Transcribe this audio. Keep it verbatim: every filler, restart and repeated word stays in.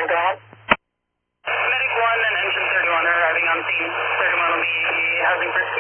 go ahead. Medic one and engine thirty-one are arriving on scene. thirty-one will be housing first.